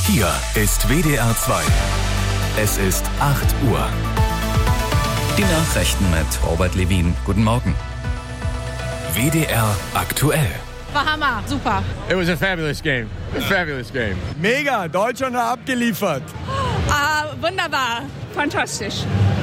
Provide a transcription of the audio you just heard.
Hier ist WDR 2. Es ist 8 Uhr. Die Nachrichten mit Robert Levin. Guten Morgen. WDR aktuell. War Hammer, super. It was a fabulous game. Fabulous game. Mega, Deutschland hat abgeliefert. Wunderbar, fantastisch.